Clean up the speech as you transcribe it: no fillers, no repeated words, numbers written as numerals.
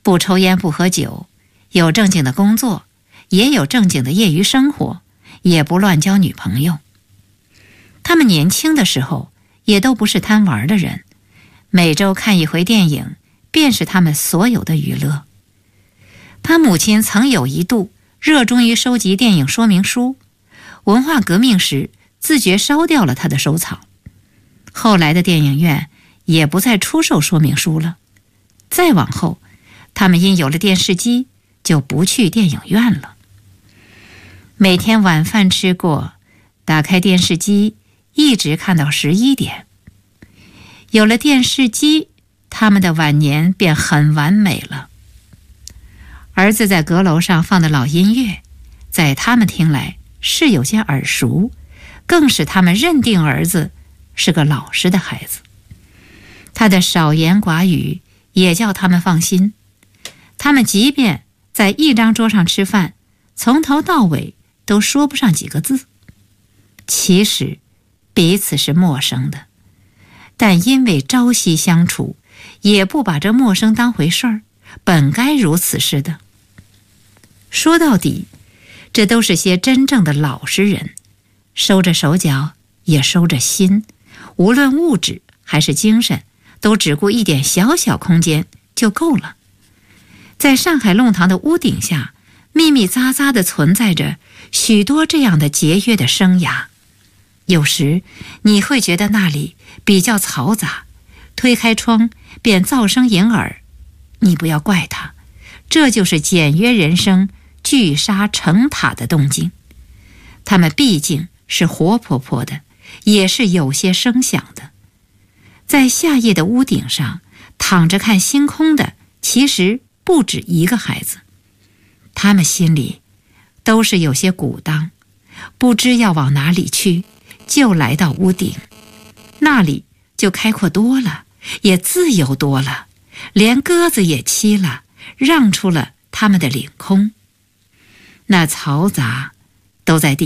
不抽烟不喝酒，有正经的工作，也有正经的业余生活，也不乱交女朋友。他们年轻的时候也都不是贪玩的人，每周看一回电影便是他们所有的娱乐。他母亲曾有一度热衷于收集电影说明书，文化革命时自觉烧掉了他的收藏。后来的电影院也不再出售说明书了，再往后他们因有了电视机就不去电影院了。每天晚饭吃过，打开电视机一直看到11点。有了电视机，他们的晚年便很完美了。儿子在阁楼上放的老音乐，在他们听来是有些耳熟，更使他们认定儿子是个老实的孩子。他的少言寡语也叫他们放心。他们即便在一张桌上吃饭，从头到尾都说不上几个字。其实彼此是陌生的，但因为朝夕相处，也不把这陌生当回事儿，本该如此似的。说到底，这都是些真正的老实人，收着手脚也收着心，无论物质还是精神，都只顾一点小小空间就够了。在上海弄堂的屋顶下，密密匝匝地存在着许多这样的节约的生涯。有时你会觉得那里比较嘈杂，推开窗便噪声盈耳，你不要怪它，这就是简约人生聚沙成塔的动静。它们毕竟是活泼泼的，也是有些声响的。在夏夜的屋顶上躺着看星空的，其实不止一个孩子。他们心里都是有些鼓荡，不知要往哪里去，就来到屋顶。那里就开阔多了，也自由多了，连鸽子也栖了，让出了他们的领空。那嘈杂都在地